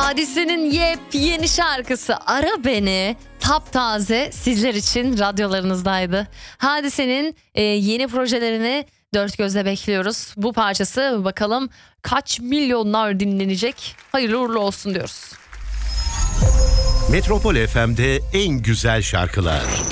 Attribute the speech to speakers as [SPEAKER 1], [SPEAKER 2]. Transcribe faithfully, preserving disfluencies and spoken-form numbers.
[SPEAKER 1] Hadise'nin yepyeni şarkısı Ara Beni taptaze sizler için radyolarınızdaydı. Hadise'nin e, yeni projelerini dört gözle bekliyoruz. Bu parçası bakalım kaç milyonlar dinlenecek. Hayırlı uğurlu olsun diyoruz.
[SPEAKER 2] Metropol F M'de en güzel şarkılar